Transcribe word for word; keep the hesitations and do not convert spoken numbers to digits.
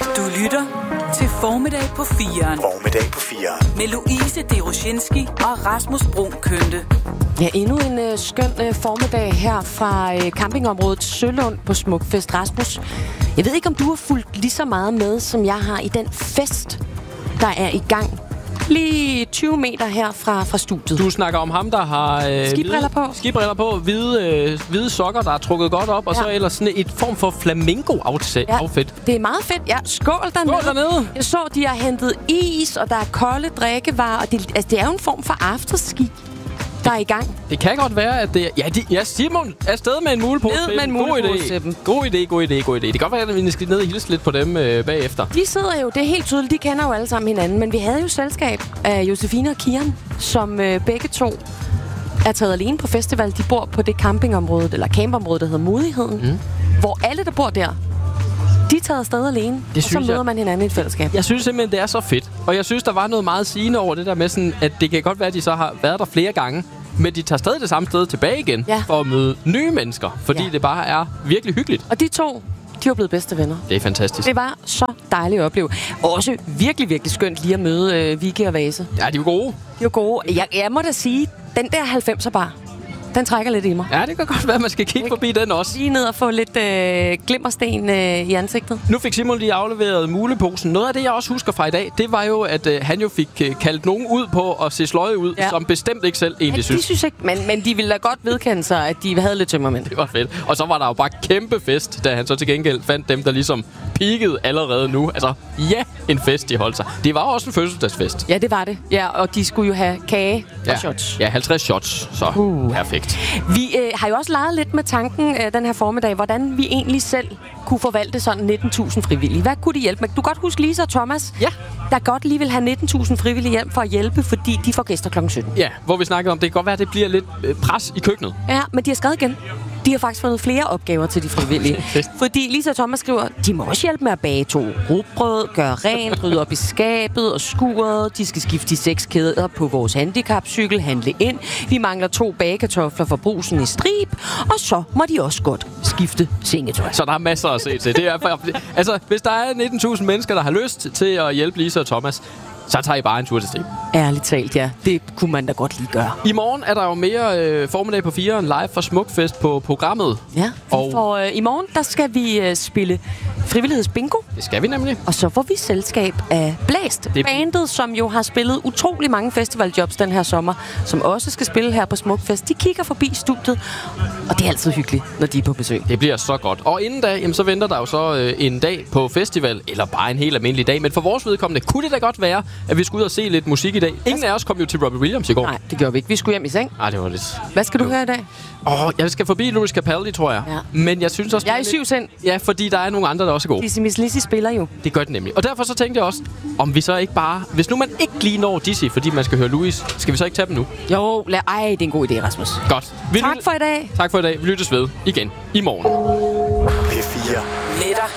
Du lytter til Formiddag på firen. Formiddag på firen. Med Louise Deroshinski og Rasmus Brun Kønte. Ja, endnu en uh, skøn uh, formiddag her fra uh, campingområdet Sølund på Smukfest. Rasmus, jeg ved ikke, om du har fulgt lige så meget med, som jeg har i den fest, der er i gang. Lige tyve meter her fra, fra studiet. Du snakker om ham, der har øh, skibriller på. Skibriller på, hvide, øh, hvide sokker, der er trukket godt op, ja. Og så ellers sådan et form for flamingo-outfit. Ja, det er meget fedt. Ja, skål dernede. Skål dernede. Jeg så, de har hentet is, og der er kolde drikkevarer, og det, altså, det er jo en form for afterski, der er i gang. Det kan godt være, at det... Ja, de, ja Simon er afsted med en mulepose. Ned med en mulepose til dem. God idé, god idé, god idé. Det kan godt være, at vi skal ned og hilse lidt på dem øh, bagefter. De sidder jo, det er helt tydeligt, de kender jo alle sammen hinanden. Men vi havde jo selskab af Josefine og Kian, som øh, begge to er taget alene på festival. De bor på det campingområde, eller campområde, der hedder Modigheden. Mm. Hvor alle, der bor der, de er taget afsted alene, det og så møder jeg, man hinanden i et fællesskab. Jeg synes simpelthen, det er så fedt. Og jeg synes, der var noget meget sigende over det der med sådan, at det kan godt være, at de så har været der flere gange, men de tager stadig det samme sted tilbage igen, ja. For at møde nye mennesker, fordi ja. Det bare er virkelig hyggeligt. Og de to, de var blevet bedste venner. Det er fantastisk. Det var så dejligt at opleve. Også virkelig, virkelig skønt lige at møde øh, Vicky og Vase. Ja, de var gode. De var gode. Jeg, jeg må da sige, den der halvfemser bar, den trækker lidt i mig. Ja, det kan godt være, at man skal kigge forbi den også. Lige ned og få lidt øh, glimmersten øh, i ansigtet. Nu fik Simon lige afleveret muleposen. Noget af det, jeg også husker fra i dag, det var jo, at øh, han jo fik øh, kaldt nogen ud på at se sløje ud, ja. Som bestemt ikke selv egentlig ja, synes. De synes ikke, men, men de ville da godt vedkende sig, at de havde lidt tømmermænd. Det var fedt. Og så var der jo bare kæmpe fest, da han så til gengæld fandt dem, der ligesom peakede allerede nu. Altså, ja, en fest, de holdt sig. Det var også en fødselsdagsfest. Ja, det var det. Ja, og de skulle jo have kage og ja. shots. Ja, halvtreds shots. Så uh. perfekt. Vi øh, har jo også leget lidt med tanken øh, den her formiddag, hvordan vi egentlig selv kunne forvalte sådan nitten tusind frivillige. Hvad kunne de hjælpe med? Du kan godt huske Lisa og Thomas, ja. Der godt lige vil have nitten tusind frivillige hjem for at hjælpe, fordi de får gæster klokken sytten. Ja, hvor vi snakkede om, det kan godt være, at det bliver lidt øh, pres i køkkenet. Ja, men de har skrevet igen. De har faktisk fundet flere opgaver til de frivillige. Fordi Lisa og Thomas skriver, de må også hjælpe med at bage to rugbrød, gøre rent, rydde op i skabet og skuret. De skal skifte de seks kæder på vores handicapcykel, handle ind. Vi mangler to bagekartofler for Brugsen i Strib. Og så må de også godt skifte sengetøj. Så der er masser at se til. Det er, altså, hvis der er nitten tusind mennesker, der har lyst til at hjælpe Lisa og Thomas, så tager I bare en tur til Strib. Ærligt talt, ja. Det kunne man da godt lige gøre. I morgen er der jo mere øh, formiddag på firen live fra Smukfest på programmet. Ja, og for øh, i morgen, der skal vi øh, spille frivillighedsbingo. Det skal vi nemlig. Og så får vi selskab af Blæst. Det... Bandet, som jo har spillet utrolig mange festivaljobs den her sommer, som også skal spille her på Smukfest. De kigger forbi studiet, og det er altid hyggeligt, når de er på besøg. Det bliver så godt. Og inden da, jamen, så venter der jo så øh, en dag på festival, eller bare en helt almindelig dag. Men for vores vedkommende kunne det da godt være, at vi skulle ud og se lidt musik i dag. Ingen af os kom jo til Robbie Williams i går. Nej, det gjorde vi ikke. Vi skulle hjem i seng. Nej, det var lidt... Hvad skal du jo. høre i dag? Åh, oh, jeg skal forbi Louis Capaldi, tror jeg. Ja. Men jeg synes også... Jeg er i syv sind. Ja, fordi der er nogle andre, der også er gode. Dizzy Miss Lizzy spiller jo. Det gør det nemlig. Og derfor så tænkte jeg også, om vi så ikke bare... Hvis nu man ikke lige når Dizzy, fordi man skal høre Louis, skal vi så ikke tage dem nu? Jo, lad... Ej, det er en god idé, Rasmus. Godt. Vi tak for i dag. Tak for i dag. Vi lyttes ved igen i morgen. P fire. Netter